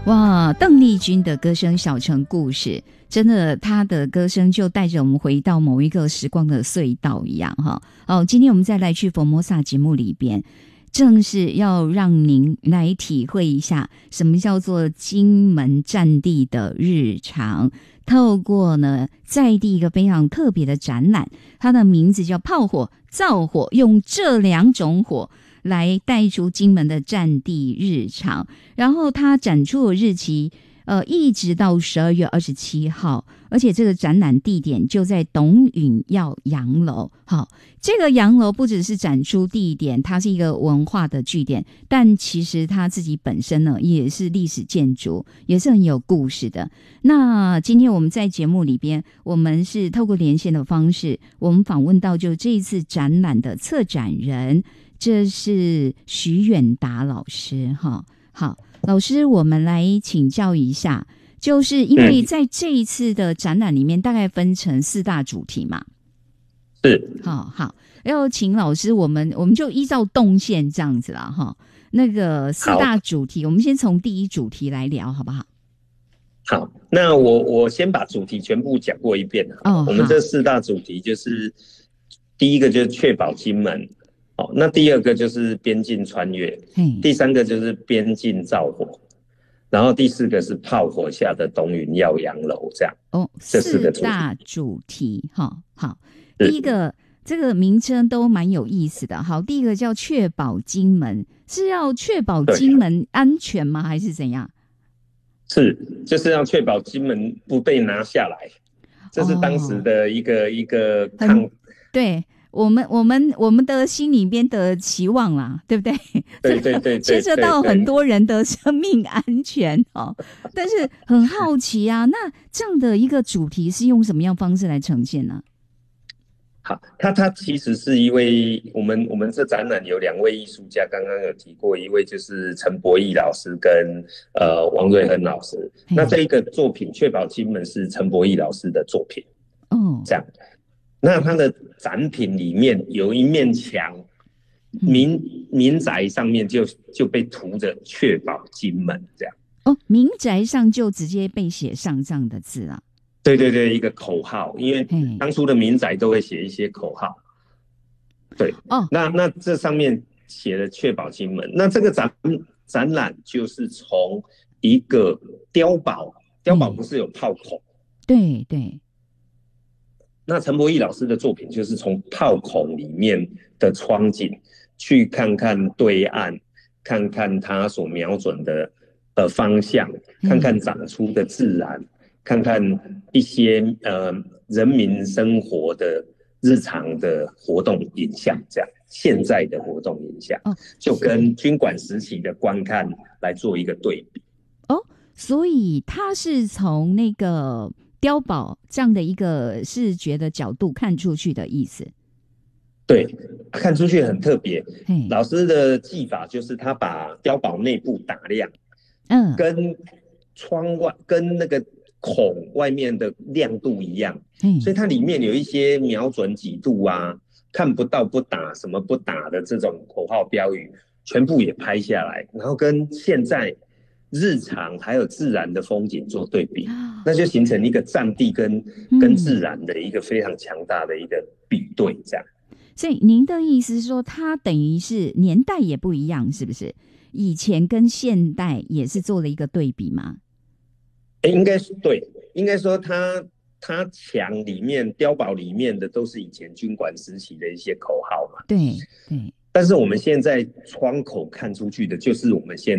哇，邓丽君的歌声《小城故事》，真的，她的歌声就带着我们回到某一个时光的隧道一样哈。今天我们再来去佛摩萨节目里边，正是要让您来体会一下什么叫做金门战地的日常。透过呢在地一个非常特别的展览，它的名字叫炮火灶火，用这两种火来带出金门的战地日常。然后它展出的日期一直到12月27号，而且这个展览地点就在董允耀洋楼。好，这个洋楼不只是展出地点，它是一个文化的据点，但其实它自己本身呢也是历史建筑，也是很有故事的。那今天我们在节目里边，我们是透过连线的方式，我们访问到就这一次展览的策展人，这是徐远达老师哈。好，老师，我们来请教一下，就是因为在这一次的展览里面，大概分成4大主题嘛。 是， 好，要请老师，我们就依照动线这样子啦哈。那个4大主题，我们先从第一主题来聊，好不好？ 好，那我先把主题全部讲过一遍。我们这4大主题就是第一个就是确保金门。那第二个就是边境穿越，第3个就是边境造火，然后第4个是炮火下的董允耀洋楼，这样。这4个大主题。好，第一个这个名称都蛮有意思的。好，第一个叫确保金门，是要确保金门安全吗？还是怎样？是， 就是要确保金门不被拿下来，这是当时的一个对。我们的心里边的期望啦，对不对？ 对， 牵涉到很多人的生命安全哦。但是很好奇啊，那这样的一个主题是用什么样方式来呈现呢？ 好，他其实是一位我们这展览有2位艺术家，刚刚有提过，一位就是陈博义老师跟王瑞亨老师。那这一个作品确保金门是陈博义老师的作品。这样。那它的展品里面有一面墙，民宅上面就被涂着确保金门这样。 民宅上就直接被写上这样的字啊？ 对，一个口号，因为当初的民宅都会写一些口号。对，那这上面写了确保金门。那这个展览就是从一个碉堡不是有炮孔？ 对。 那陈博义老师的作品就是从炮孔里面的窗景去看看对岸，看看他所瞄准的方向，看看长出的自然，看看一些人民生活的日常的活动影像，这样现在的活动影像，就跟军管时期的观看来做一个对比。 所以他是从那个碉堡这样的一个视觉的角度看出去的意思。 对，看出去很特别。老师的技法就是他把碉堡内部打亮，跟窗外跟那个孔外面的亮度一样，所以它里面有一些瞄准几度啊，看不到不打，什么不打的这种口号标语，全部也拍下来，然后跟现在日常还有自然的风景做对比，那就形成一个战地跟自然的一个非常强大的一个比对，这样。 所以您的意思是说，它等于是年代也不一样，是不是？以前跟现代也是做了一个对比吗？ 应该是对，应该说它墙里面碉堡里面的都是以前军管时期的一些口号嘛。 对。 但是我们现在窗口看出去的就是我们现